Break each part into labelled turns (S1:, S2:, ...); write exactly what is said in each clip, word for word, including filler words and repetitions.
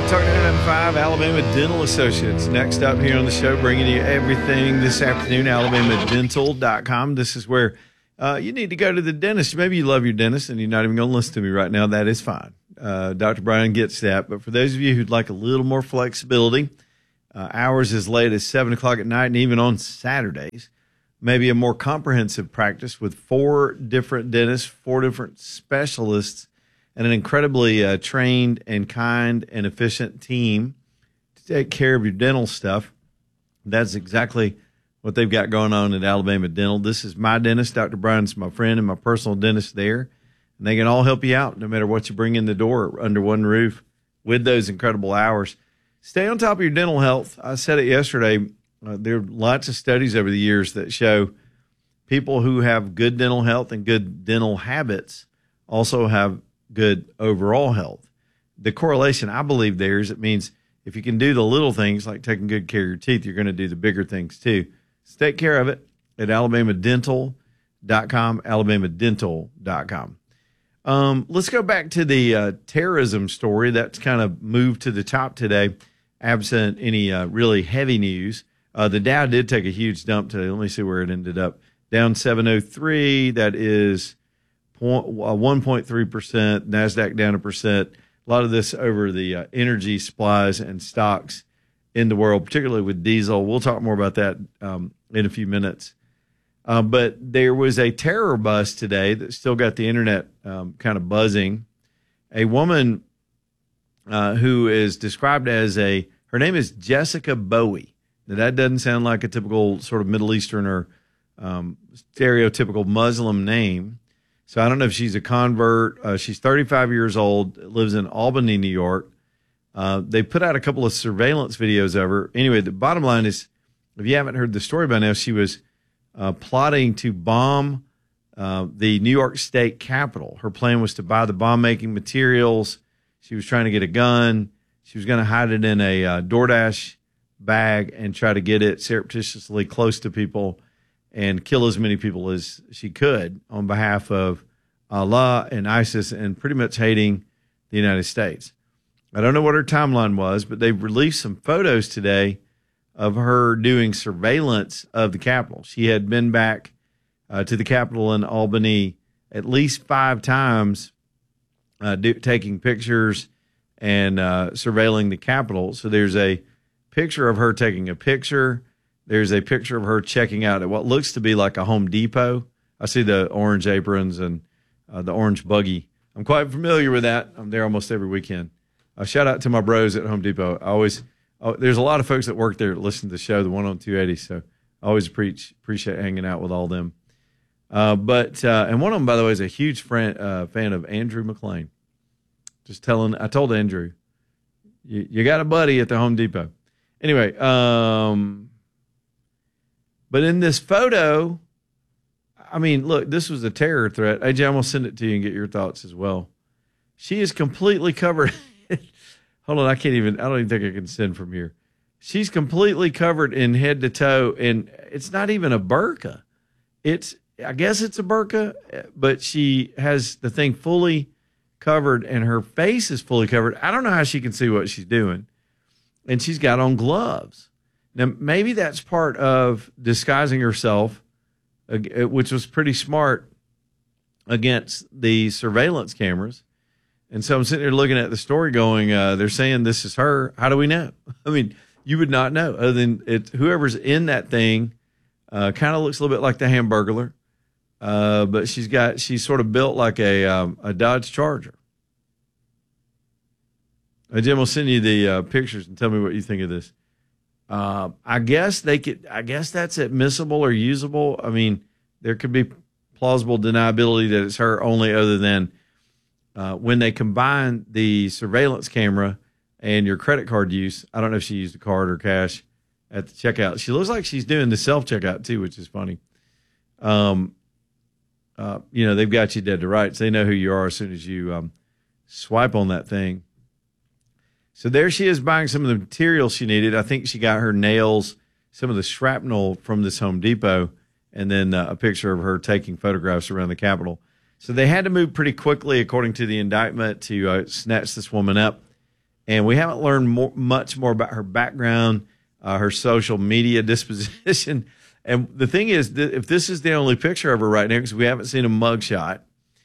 S1: Talk nine nine five, Alabama Dental Associates. Next up here on the show, bringing you everything this afternoon, alabama dental dot com. This is where uh, you need to go to the dentist. Maybe you love your dentist and you're not even going to listen to me right now. That is fine. Uh, Doctor Brian gets that. But for those of you who'd like a little more flexibility, uh, hours as late as seven o'clock at night and even on Saturdays, maybe a more comprehensive practice with four different dentists, four different specialists, and an incredibly uh, trained and kind and efficient team to take care of your dental stuff. That's exactly what they've got going on at Alabama Dental. This is my dentist. Doctor Brian's my friend and my personal dentist there. And they can all help you out no matter what you bring in the door under one roof with those incredible hours. Stay on top of your dental health. I said it yesterday. Uh, there are lots of studies over the years that show people who have good dental health and good dental habits also have good overall health. The correlation, I believe, there is it means if you can do the little things like taking good care of your teeth, you're going to do the bigger things too. So take care of it at alabama dental dot com, alabama dental dot com. Um, let's go back to the uh, terrorism story that's kind of moved to the top today, absent any uh, really heavy news. Uh, the Dow did take a huge dump today. Let me see where it ended up. Down seven oh three. That is one point three percent, NASDAQ down a percent. A lot of this over the uh, energy supplies and stocks in the world, particularly with diesel. We'll talk more about that um, in a few minutes. Uh, but there was a terror bust today that still got the internet um, kind of buzzing. A woman uh, who is described as a, her name is Jessica Bowie. Now, that doesn't sound like a typical sort of Middle Eastern or um, stereotypical Muslim name. So I don't know if she's a convert. Uh, she's thirty-five years old, lives in Albany, New York. Uh, they put out a couple of surveillance videos of her. Anyway, the bottom line is, if you haven't heard the story by now, she was uh, plotting to bomb uh, the New York State Capitol. Her plan was to buy the bomb-making materials. She was trying to get a gun. She was going to hide it in a uh, DoorDash bag and try to get it surreptitiously close to people and kill as many people as she could on behalf of Allah and ISIS and pretty much hating the United States. I don't know what her timeline was, but they've released some photos today of her doing surveillance of the Capitol. She had been back uh, to the Capitol in Albany at least five times, uh, do, taking pictures and uh, surveilling the Capitol. So there's a picture of her taking a picture. There's a picture of her checking out at what looks to be like a Home Depot. I see the orange aprons and uh, the orange buggy. I'm quite familiar with that. I'm there almost every weekend. Uh, shout out to my bros at Home Depot. I always, oh, there's a lot of folks that work there that listen to the show, the one on two eighty. So I always preach, appreciate hanging out with all them. Uh, but uh, and one of them, by the way, is a huge friend, uh, fan of Andrew McLean. Just telling, I told Andrew, you, you got a buddy at the Home Depot. Anyway, um. But in this photo, I mean, look, this was a terror threat. A J, I'm going to send it to you and get your thoughts as well. She is completely covered. Hold on, I can't even, I don't even think I can send from here. She's completely covered in head to toe, and it's not even a burqa. It's, I guess it's a burqa, but she has the thing fully covered, and her face is fully covered. I don't know how she can see what she's doing. And she's got on gloves. Now, maybe that's part of disguising herself, uh, which was pretty smart against the surveillance cameras. And so I'm sitting there looking at the story going, uh, they're saying this is her. How do we know? I mean, you would not know other than it, whoever's in that thing uh, kind of looks a little bit like the Hamburglar. Uh, but she's got, she's sort of built like a, um, a Dodge Charger. Uh, Jim will send you the uh, pictures and tell me what you think of this. Uh, I guess they could, I guess that's admissible or usable. I mean, there could be plausible deniability that it's her only other than uh, when they combine the surveillance camera and your credit card use. I don't know if she used a card or cash at the checkout. She looks like she's doing the self checkout too, which is funny. Um, uh, you know, they've got you dead to rights. They know who you are as soon as you um, swipe on that thing. So there she is buying some of the materials she needed. I think she got her nails, some of the shrapnel from this Home Depot, and then uh, a picture of her taking photographs around the Capitol. So they had to move pretty quickly, according to the indictment, to uh, snatch this woman up. And we haven't learned more, much more about her background, uh, her social media disposition. And the thing is, that if this is the only picture of her right now, because we haven't seen a mugshot,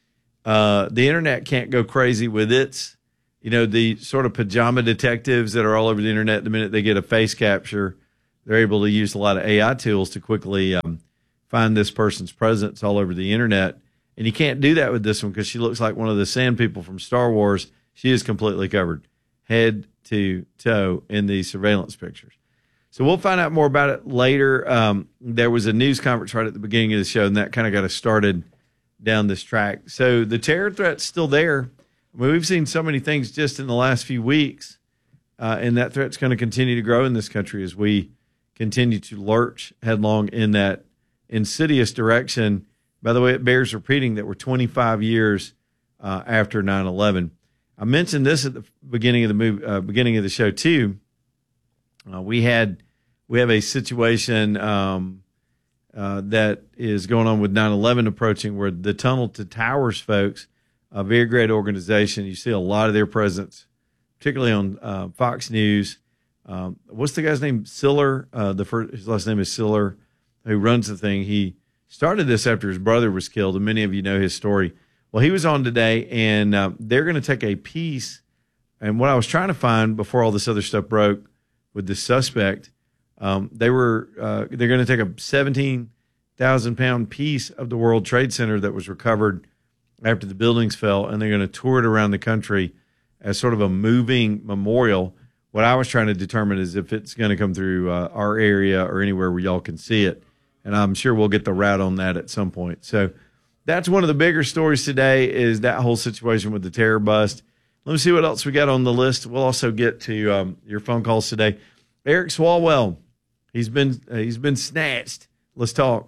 S1: uh, the internet can't go crazy with its, you know, the sort of pajama detectives that are all over the internet. The minute they get a face capture, they're able to use a lot of A I tools to quickly um, find this person's presence all over the internet. And you can't do that with this one because she looks like one of the sand people from Star Wars. She is completely covered, head to toe, in these surveillance pictures. So we'll find out more about it later. Um, there was a news conference right at the beginning of the show, and that kind of got us started down this track. So the terror threat's still there. I mean, we've seen so many things just in the last few weeks, uh, and that threat's going to continue to grow in this country as we continue to lurch headlong in that insidious direction. By the way, it bears repeating that we're twenty-five years uh, after nine eleven. I mentioned this at the beginning of the movie, uh, beginning of the show too. Uh, we had we have a situation um, uh, that is going on with nine eleven approaching, where the Tunnel to Towers folks, a very great organization, you see a lot of their presence, particularly on uh, Fox News. Um, what's the guy's name? Siller. Uh, the first, his last name is Siller, who runs the thing. He started this after his brother was killed, and many of you know his story. Well, he was on today, and uh, they're going to take a piece. And what I was trying to find before all this other stuff broke with the suspect, um, they were uh, they're going to take a seventeen thousand pound piece of the World Trade Center that was recovered after the buildings fell, and they're going to tour it around the country as sort of a moving memorial. What I was trying to determine is if it's going to come through uh, our area or anywhere where y'all can see it, and I'm sure we'll get the route on that at some point. So that's one of the bigger stories today, is that whole situation with the terror bust. Let me see what else we got on the list. We'll also get to um, your phone calls today. Eric Swalwell, he's been uh, he's been snatched. Let's talk.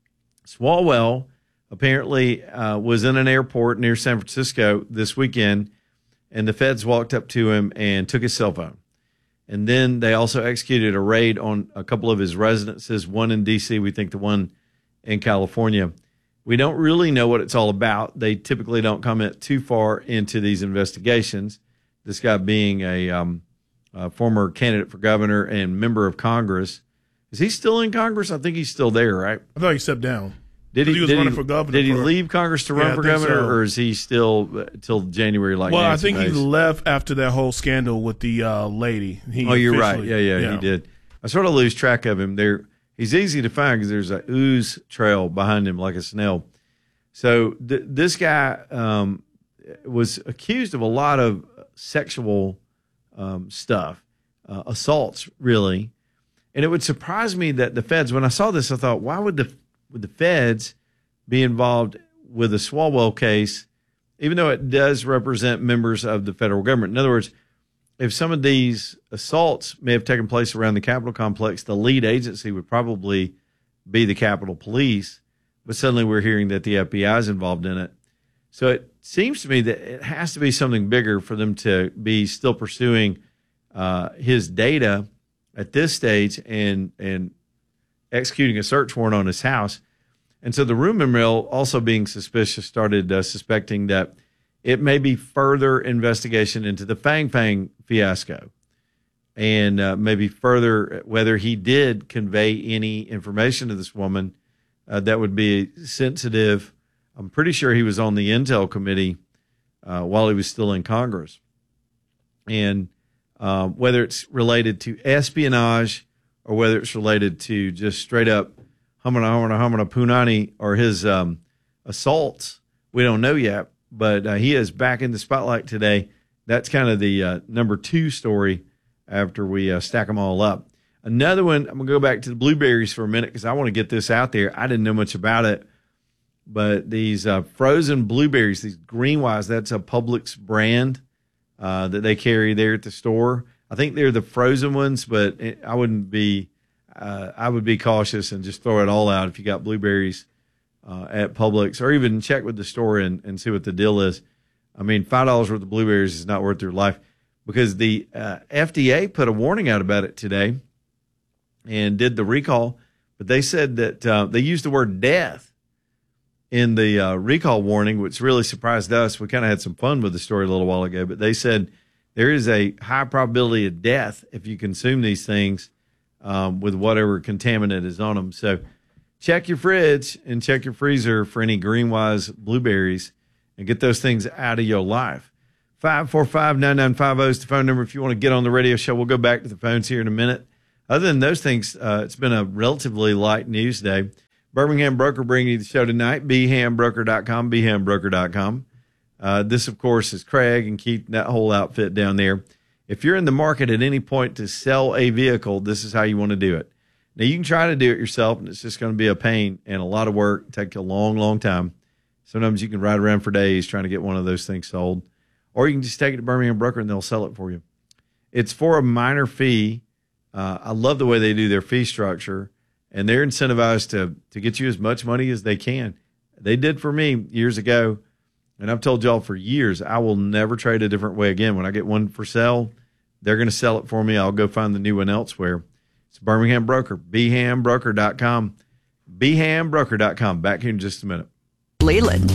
S1: Swalwell apparently uh, was in an airport near San Francisco this weekend, and the feds walked up to him and took his cell phone. And then they also executed a raid on a couple of his residences, one in D C, we think the one in California. We don't really know what it's all about. They typically don't comment too far into these investigations. This guy being a, um, a former candidate for governor and member of Congress. Is he still in Congress? I think he's still there, right?
S2: I thought he stepped down.
S1: Did he,
S2: he was
S1: did
S2: running
S1: he,
S2: for governor?
S1: Did he
S2: for,
S1: leave Congress to run
S2: yeah,
S1: for governor,
S2: so.
S1: or is he still uh, till January like
S2: Well,
S1: Nancy
S2: I think
S1: Mace?
S2: he left after that whole scandal with the uh, lady. He
S1: oh, you're right.
S2: officially-
S1: Yeah, yeah,
S2: yeah,
S1: he did. I sort of lose track of him. There, he's easy to find because there's a ooze trail behind him like a snail. So th- this guy um, was accused of a lot of sexual um, stuff, uh, assaults, really. And it would surprise me that the feds, when I saw this, I thought, why would the would the feds be involved with a Swalwell case, even though it does represent members of the federal government? In other words, if some of these assaults may have taken place around the Capitol complex, the lead agency would probably be the Capitol Police. But suddenly we're hearing that the F B I is involved in it. So it seems to me that it has to be something bigger for them to be still pursuing uh, his data at this stage and and executing a search warrant on his house. And so the rumor mill, also being suspicious, started uh, suspecting that it may be further investigation into the Fang Fang fiasco, and uh, maybe further whether he did convey any information to this woman uh, that would be sensitive. I'm pretty sure he was on the Intel committee uh, while he was still in Congress. And uh, whether it's related to espionage or whether it's related to just straight up Hamana Hamana Hamana Punani or his um, assaults, we don't know yet. But uh, he is back in the spotlight today. That's kind of the uh, number two story after we uh, stack them all up. Another one, I'm going to go back to the blueberries for a minute because I want to get this out there. I didn't know much about it. But these uh, frozen blueberries, these Greenwise, that's a Publix brand uh, that they carry there at the store. I think they're the frozen ones, but it, I wouldn't be, uh, I would be cautious and just throw it all out if you got blueberries uh, at Publix, or even check with the store and, and see what the deal is. I mean, five dollars worth of blueberries is not worth your life, because the uh, F D A put a warning out about it today and did the recall, but they said that uh, they used the word death in the uh, recall warning, which really surprised us. We kind of had some fun with the story a little while ago, but they said there is a high probability of death if you consume these things um, with whatever contaminant is on them. So check your fridge and check your freezer for any Greenwise blueberries and get those things out of your life. five four five, nine nine five zero is the phone number if you want to get on the radio show. We'll go back to the phones here in a minute. Other than those things, uh, it's been a relatively light news day. Birmingham Broker bringing you the show tonight, b ham broker dot com, b ham broker dot com. Uh, this, of course, is Craig and Keith, that whole outfit down there. If you're in the market at any point to sell a vehicle, this is how you want to do it. Now, you can try to do it yourself, and it's just going to be a pain and a lot of work. Take a long, long time. Sometimes you can ride around for days trying to get one of those things sold. Or you can just take it to Birmingham Broker, and they'll sell it for you. It's for a minor fee. Uh, I love the way they do their fee structure, and they're incentivized to to get you as much money as they can. They did for me years ago, and I've told y'all for years, I will never trade a different way again. When I get one for sale, they're going to sell it for me. I'll go find the new one elsewhere. It's Birmingham Broker, b ham broker dot com, b ham broker dot com. Back here in just a minute.
S3: Leland,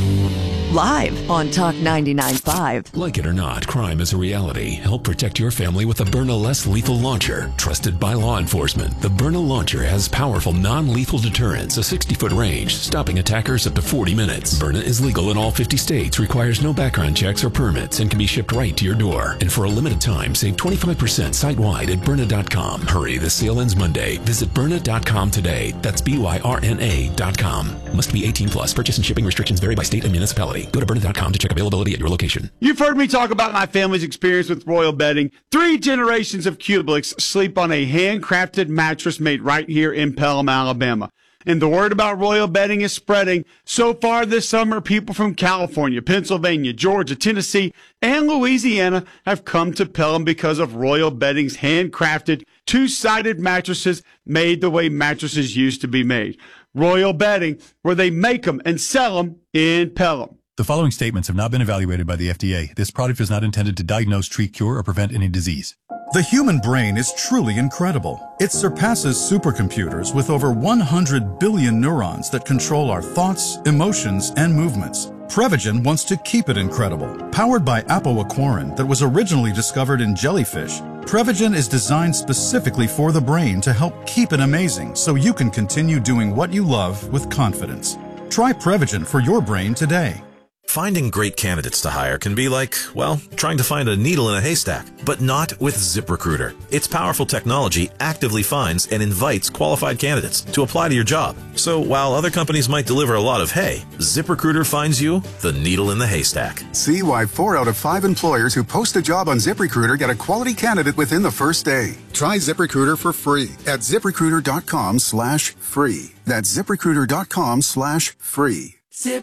S3: live on Talk ninety-nine point five.
S4: Like it or not, crime is a reality. Help protect your family with the Byrna Less Lethal Launcher. Trusted by law enforcement, the Byrna Launcher has powerful non-lethal deterrence, a sixty-foot range, stopping attackers up to forty minutes. Byrna is legal in all fifty states, requires no background checks or permits, and can be shipped right to your door. And for a limited time, save twenty-five percent site-wide at Byrna dot com. Hurry, the sale ends Monday. Visit Byrna dot com today. That's B Y R N A dot com. Must be eighteen plus. Purchase and shipping restrictions vary by state and municipality. Go to Byrna dot com to check availability at your location.
S5: You've heard me talk about my family's experience with Royal Bedding. Three generations of Cubics sleep on a handcrafted mattress made right here in Pelham, Alabama. And the word about Royal Bedding is spreading. So far this summer, people from California, Pennsylvania, Georgia, Tennessee, and Louisiana have come to Pelham because of Royal Bedding's handcrafted two-sided mattresses made the way mattresses used to be made. Royal Bedding, where they make them and sell them in Pelham.
S6: The following statements have not been evaluated by the F D A. This product is not intended to diagnose, treat, cure, or prevent any disease.
S7: The human brain is truly incredible. It surpasses supercomputers with over one hundred billion neurons that control our thoughts, emotions, and movements. Prevagen wants to keep it incredible. Powered by apoaquarin that was originally discovered in jellyfish, Prevagen is designed specifically for the brain to help keep it amazing so you can continue doing what you love with confidence. Try Prevagen for your brain today.
S8: Finding great candidates to hire can be like, well, trying to find a needle in a haystack, but not with ZipRecruiter. Its powerful technology actively finds and invites qualified candidates to apply to your job. So while other companies might deliver a lot of hay, ZipRecruiter finds you the needle in the haystack.
S9: See why four out of five employers who post a job on ZipRecruiter get a quality candidate within the first day. Try ZipRecruiter for free at ZipRecruiter dot com slash free. That's ZipRecruiter dot com slash free.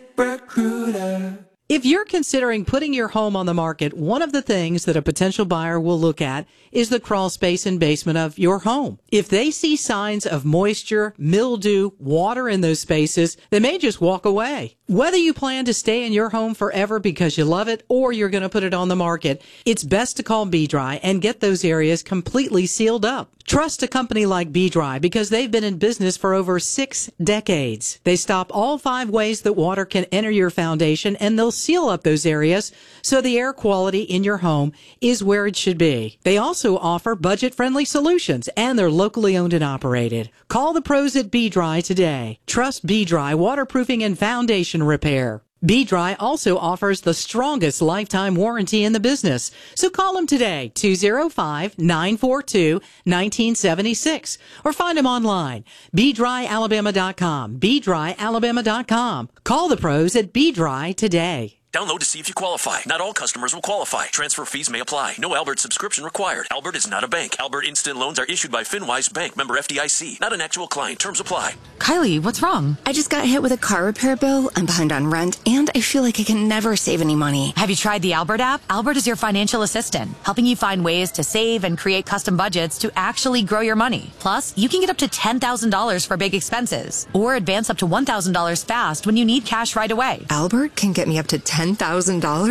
S10: ZipRecruiter. If you're considering putting your home on the market, one of the things that a potential buyer will look at is the crawl space and basement of your home. If they see signs of moisture, mildew, water in those spaces, they may just walk away. Whether you plan to stay in your home forever because you love it or you're going to put it on the market, it's best to call B-Dry and get those areas completely sealed up. Trust a company like B-Dry because they've been in business for over six decades. They stop all five ways that water can enter your foundation, and they'll seal up those areas so the air quality in your home is where it should be. They also offer budget-friendly solutions, and they're locally owned and operated. Call the pros at B-Dry today. Trust B-Dry waterproofing and foundation repair. B-Dry also offers the strongest lifetime warranty in the business. So call them today, two oh five, nine four two, one nine seven six, or find them online, b dry alabama dot com, b dry alabama dot com. Call the pros at B-Dry today.
S11: Download to see if you qualify. Not all customers will qualify. Transfer fees may apply. No Albert subscription required. Albert is not a bank. Albert Instant Loans are issued by FinWise Bank, member F D I C. Not an actual client. Terms apply.
S12: Kylie, what's wrong? I just got hit with a car repair bill. I'm behind on rent, and I feel like I can never save any money.
S13: Have you tried the Albert app? Albert is your financial assistant, helping you find ways to save and create custom budgets to actually grow your money. Plus, you can get up to ten thousand dollars for big expenses, or advance up to one thousand dollars fast when you need cash right away.
S12: Albert can get me up to ten thousand dollars?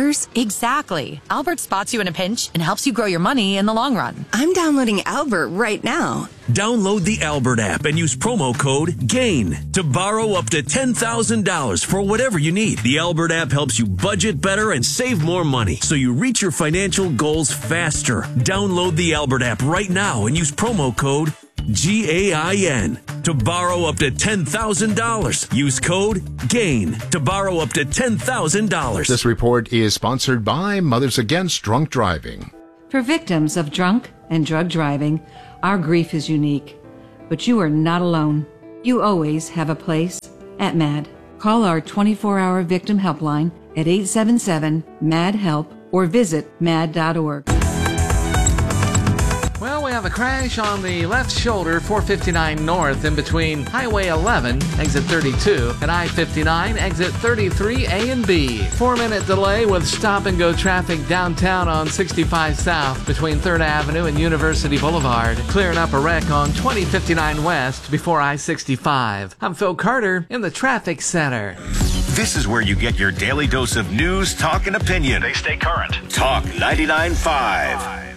S13: Exactly. Albert spots you in a pinch and helps you grow your money in the long run.
S12: I'm downloading Albert right now.
S11: Download the Albert app and use promo code GAIN to borrow up to ten thousand dollars for whatever you need. The Albert app helps you budget better and save more money so you reach your financial goals faster. Download the Albert app right now and use promo code G A I N to borrow up to ten thousand dollars. Use code GAIN to borrow up to ten thousand dollars.
S14: This report is sponsored by Mothers Against Drunk Driving.
S15: For victims of drunk and drug driving, our grief is unique. But you are not alone. You always have a place at MAD. Call our twenty-four hour victim helpline at eight seven seven, M A D, HELP or visit mad dot org.
S16: Well, we have a crash on the left shoulder, four fifty-nine north, in between Highway eleven, exit thirty-two, and I fifty-nine, exit thirty-three A and B. Four-minute delay with stop-and-go traffic downtown on sixty-five south between third Avenue and University Boulevard. Clearing up a wreck on twenty fifty-nine west before I sixty-five. I'm Phil Carter in the Traffic Center.
S17: This is where you get your daily dose of news, talk, and opinion. They stay current. Talk ninety-nine point five.